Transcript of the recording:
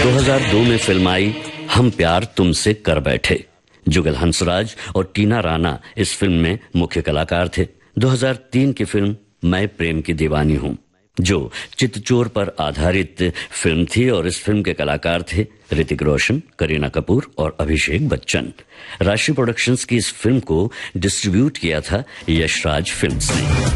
2002 में फिल्म आई हम प्यार तुमसे कर बैठे। जुगल हंसराज और टीना राणा इस फिल्म में मुख्य कलाकार थे। 2003 की फिल्म मैं प्रेम की दीवानी हूँ, जो चितचोर पर आधारित फिल्म थी और इस फिल्म के कलाकार थे ऋतिक रोशन, करीना कपूर और अभिषेक बच्चन। राशि प्रोडक्शंस की इस फिल्म को डिस्ट्रीब्यूट किया था यशराज फिल्म्स ने।